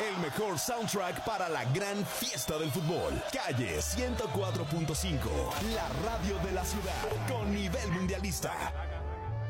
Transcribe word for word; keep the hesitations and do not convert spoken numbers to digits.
El mejor soundtrack para la gran fiesta del fútbol. Calle ciento cuatro punto cinco, la radio de la ciudad con nivel mundialista.